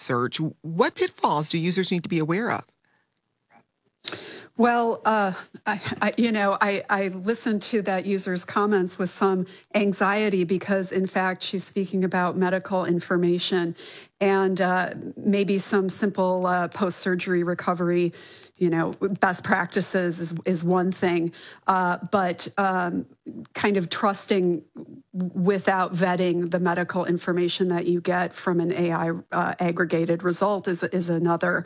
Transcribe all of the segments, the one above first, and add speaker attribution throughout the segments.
Speaker 1: search. What pitfalls do users need to be aware of?
Speaker 2: Well, I listened to that user's comments with some anxiety because, in fact, she's speaking about medical information and maybe some simple post-surgery recovery, best practices is one thing, but kind of trusting without vetting the medical information that you get from an AI aggregated result is another.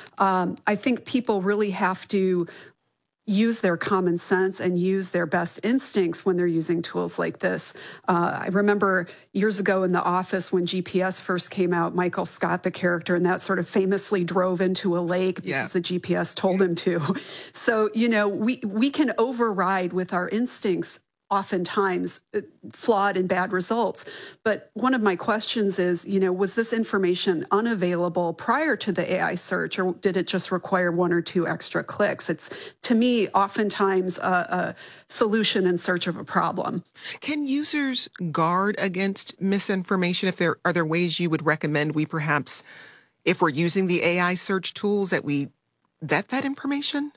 Speaker 2: I think people really have to use their common sense and use their best instincts when they're using tools like this. I remember years ago in The Office when GPS first came out, Michael Scott, the character, and that sort of famously drove into a lake because the GPS told him to. So, we can override with our instincts oftentimes flawed and bad results. But one of my questions is, was this information unavailable prior to the AI search, or did it just require one or two extra clicks? It's, to me, oftentimes a solution in search of a problem.
Speaker 1: Can users guard against misinformation? Are there ways you would recommend we perhaps, if we're using the AI search tools, that we vet that information?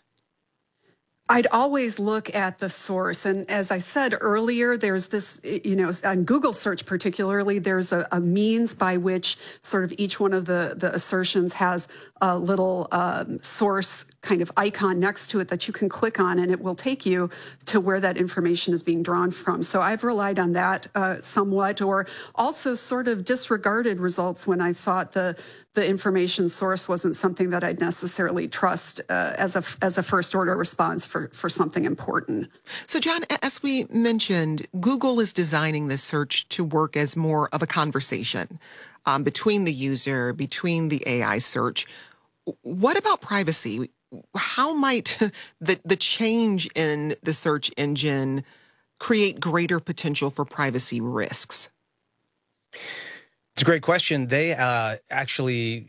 Speaker 2: I'd always look at the source. And as I said earlier, there's this, on Google search particularly, there's a means by which sort of each one of the assertions has a little source kind of icon next to it that you can click on, and it will take you to where that information is being drawn from. So I've relied on that somewhat, or also sort of disregarded results when I thought the information source wasn't something that I'd necessarily trust as a first order response for something important.
Speaker 1: So John, as we mentioned, Google is designing this search to work as more of a conversation between the user, between the AI search. What about privacy? How might the change in the search engine create greater potential for privacy risks?
Speaker 3: It's a great question. They actually,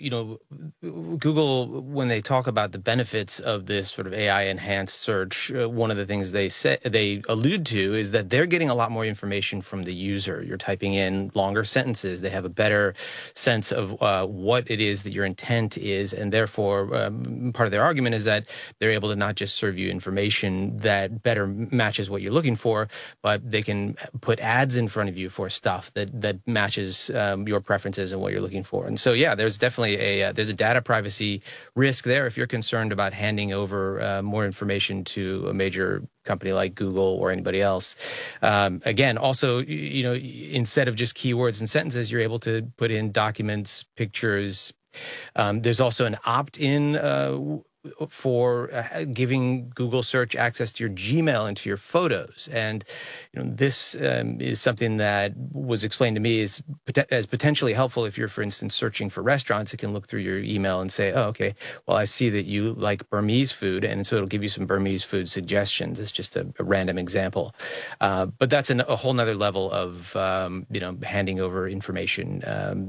Speaker 3: Google, when they talk about the benefits of this sort of AI enhanced search, one of the things they allude to is that they're getting a lot more information from the user. You're typing in longer sentences. They have a better sense of what it is that your intent is. And therefore, part of their argument is that they're able to not just serve you information that better matches what you're looking for, but they can put ads in front of you for stuff that matches your preferences and what you're looking for. And so, yeah, there's definitely there's a data privacy risk there if you're concerned about handing over more information to a major company like Google or anybody else. Again, also, instead of just keywords and sentences, you're able to put in documents, pictures. There's also an opt-in for giving Google search access to your Gmail and to your photos. And this is something that was explained to me as potentially helpful if you're, for instance, searching for restaurants. It can look through your email and say, oh, okay, well, I see that you like Burmese food, and so it'll give you some Burmese food suggestions. It's just a random example. But that's a whole nother level of, handing over information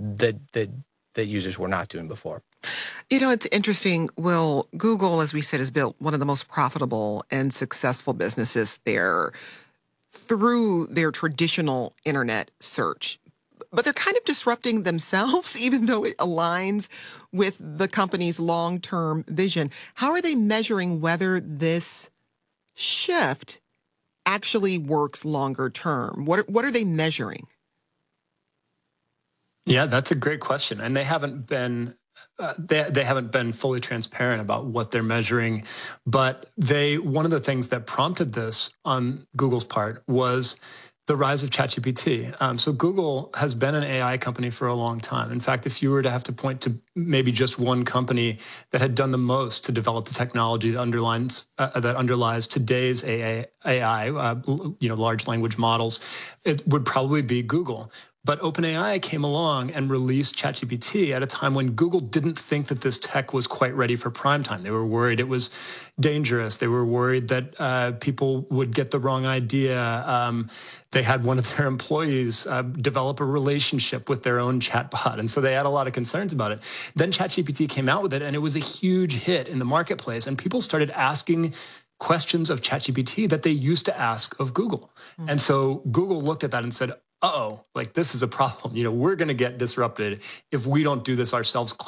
Speaker 3: that users were not doing before.
Speaker 1: It's interesting. Well, Google, as we said, has built one of the most profitable and successful businesses there through their traditional internet search. But they're kind of disrupting themselves, even though it aligns with the company's long-term vision. How are they measuring whether this shift actually works longer term? What are they measuring?
Speaker 4: Yeah, that's a great question. And they haven't been they haven't been fully transparent about what they're measuring. But one of the things that prompted this on Google's part was the rise of ChatGPT. So Google has been an AI company for a long time. In fact, if you were to have to point to maybe just one company that had done the most to develop the technology that underlies today's AI, large language models, it would probably be Google. But OpenAI came along and released ChatGPT at a time when Google didn't think that this tech was quite ready for prime time. They were worried it was dangerous. They were worried that people would get the wrong idea. They had one of their employees develop a relationship with their own chatbot. And so they had a lot of concerns about it. Then ChatGPT came out with it, and it was a huge hit in the marketplace. And people started asking questions of ChatGPT that they used to ask of Google. Mm-hmm. And so Google looked at that and said, uh-oh, this is a problem. We're going to get disrupted if we don't do this ourselves.